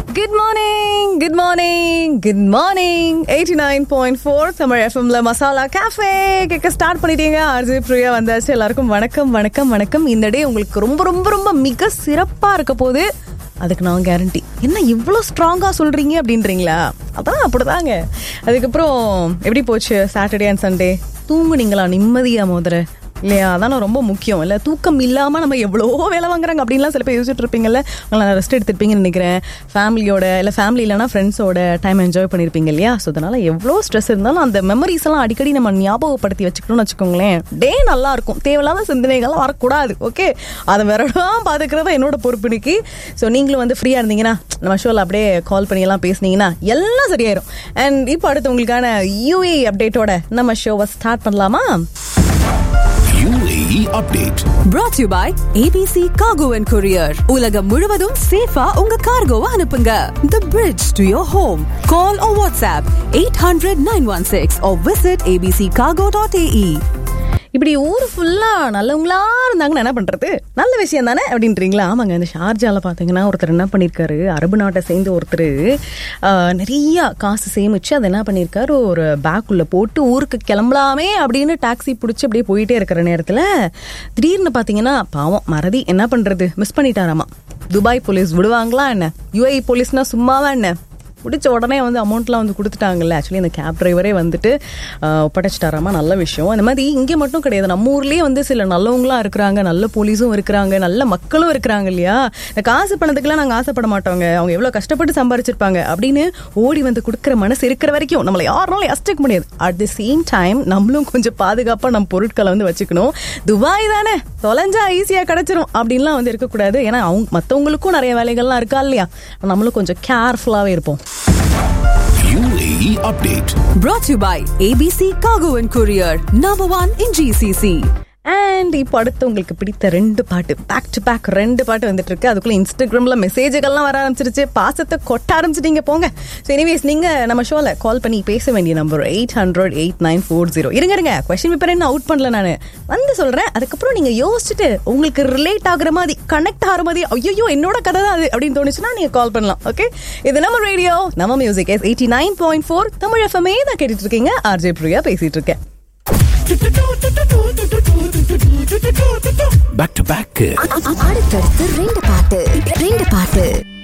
Good morning, good morning, good morning. 89.4 Tamil எஃப்எம்ல masala cafe கேட்க start பண்ணிட்டீங்க. ஆர்ஜே பிரியா வந்தாச்சு. எல்லாருக்கும் வணக்கம் வணக்கம் வணக்கம். இந்த டே உங்களுக்கு ரொம்ப ரொம்ப ரொம்ப மிக சிறப்பா இருக்க போது. அதுக்கு நான் கேரண்டி. என்ன இவ்வளோ ஸ்ட்ராங்காக சொல்கிறீங்க அப்படின்றீங்களா? அதான் அப்படிதாங்க. அதுக்கப்புறம் எப்படி போச்சு சாட்டர்டே அண்ட் சண்டே? தூங்குனீங்களா நிம்மதியா முதல்ல? இல்லையா? அதான் ரொம்ப முக்கியம். இல்லை தூக்கம் இல்லாமல் நம்ம எவ்வளோ வேலை வாங்குறாங்க அப்படின்லாம் சில பேர் யோசிச்சுட்டு இருப்பீங்கல்ல. உங்களை ரெஸ்ட் எடுத்துருப்பீங்கன்னு நினைக்கிறேன். ஃபேமிலியோட இல்லை ஃபேமிலி இல்லைனா ஃப்ரெண்ட்ஸோட டைம் என்ஜாய் பண்ணியிருப்பீங்க இல்லையா? ஸோ அதனால் எவ்வளோ ஸ்ட்ரெஸ் இருந்தாலும் அந்த மெமரிஸ் எல்லாம் அடிக்கடி நம்ம ஞாபகப்படுத்தி வச்சுக்கணும்னு வச்சுக்கோங்களேன். டே நல்லா இருக்கும். தேவையில்லாத சிந்தனைகள்லாம் வரக்கூடாது. ஓகே, அதை வேறதான் பார்த்துக்கிறதா என்னோட பொறுப்பு இன்னைக்கு. ஸோ நீங்களும் வந்து ஃப்ரீயாக இருந்தீங்கன்னா நம்ம ஷோவில் அப்படியே கால் பண்ணி எல்லாம் பேசுனீங்கன்னா எல்லாம் சரியாயிரும். அண்ட் இப்போ அடுத்து உங்களுக்கான UAE அப்டேட்டோட நம்ம ஷோவை ஸ்டார்ட் பண்ணலாமா? UAE update brought to you by ABC Cargo and Courier. உலகம் முழுவதும் சேஃபா உங்க கார்கோவை அனுப்புங்க. The bridge to your home. Call or WhatsApp 800-916 or visit abccargo.ae. இப்படி ஊர் ஃபுல்லா நல்லவங்களா இருந்தாங்கன்னு என்ன பண்றது? நல்ல விஷயம் தானே அப்படின்றீங்களா? ஆமாங்க. இந்த ஷார்ஜால பாத்தீங்கன்னா ஒருத்தர் என்ன பண்ணிருக்காரு, அரபு நாட்டை சேர்ந்து ஒருத்தர் நிறைய காசு சேமிச்சு அதை என்ன பண்ணிருக்காரு, ஒரு பேக்குள்ள போட்டு ஊருக்கு கிளம்பலாமே அப்படின்னு டாக்ஸி பிடிச்சி அப்படியே போயிட்டே இருக்கிற நேரத்துல திடீர்னு பாத்தீங்கன்னா பாவம் மறதி என்ன பண்றது, மிஸ் பண்ணிட்டாராமா. துபாய் போலீஸ் விடுவாங்களா என்ன? UAE போலீஸ்னா சும்மாவா என்ன? பிடிச்ச உடனே வந்து அமௌண்ட்லாம் வந்து கொடுத்துட்டாங்கல்ல. ஆக்சுவலி இந்த கேப் டிரைவரே வந்துட்டு ஒப்படைச்சிட்டாராமா. நல்ல விஷயம். அந்த மாதிரி இங்கே மட்டும் கிடையாது, நம்ம ஊர்லேயே வந்து சில நல்லவங்களாம் இருக்கிறாங்க, நல்ல போலீஸும் இருக்கிறாங்க, நல்ல மக்களும் இருக்கிறாங்க இல்லையா? இந்த காசு பணத்துக்குலாம் நாங்கள் ஆசைப்பட மாட்டோங்க, அவங்க எவ்வளோ கஷ்டப்பட்டு சம்பாரிச்சிருப்பாங்க அப்படின்னு ஓடி வந்து கொடுக்குற மனசு இருக்கிற வரைக்கும் நம்மளை யாருனாலும் யசிக்க முடியாது. அட் தி சேம் டைம் நம்மளும் கொஞ்சம் பாதுகாப்பாக நம்ம பொருட்களை வந்து வச்சுக்கணும். துபாய் தானே, தொலைஞ்சா ஈஸியாக கிடைச்சிரும் அப்படின்லாம் வந்து இருக்கக்கூடாது. ஏன்னா அவங்க மற்றவங்களுக்கும் நிறைய வேலைகள்லாம் இருக்கா இல்லையா? நம்மளும் கொஞ்சம் கேர்ஃபுல்லாகவே இருப்போம். UAE update brought to you by ABC Cargo and Courier, number 1 in GCC. And இப்போ அடுத்து உங்களுக்கு பிடித்த 2 பாட்டு, பேக் டு பேக் 2 பாட்டு வந்துட்டு இருக்கு. அதுக்குள்ள இன்ஸ்டாகிராம்ல மெசேஜுகள்லாம் வர ஆரம்பிச்சிருச்சு. பாசத்தை கொட்ட ஆரம்பிச்சிட்டீங்க போங்க. ஸோ எனிவேஸ் நீங்க நம்ம ஷோல கால் பண்ணி பேச வேண்டிய நம்பர் 800-8940. இருங்க கொஸ்டின் பேப்பர் என்ன அவுட் பண்ணல, நான் வந்து சொல்றேன். அதுக்கப்புறம் நீங்க யோசிச்சுட்டு உங்களுக்கு ரிலேட் ஆகுற மாதிரி, கனெக்ட் ஆகிற மாதிரி, ஐயோ என்னோட கதை தான் அது அப்படின்னு தோணுச்சுன்னா நீங்க கால் பண்ணலாம். ஓகே, இது நம்ம ரேடியோ, நம்ம மியூசிக் 89.4 தமிழ் எஃப்எம்ஏ தான் கேட்டுட்டு இருக்கீங்க. ஆர்ஜே பிரியா பேசிட்டு இருக்கேன். back to back அடுத்தடுத்து 2 பாட்டு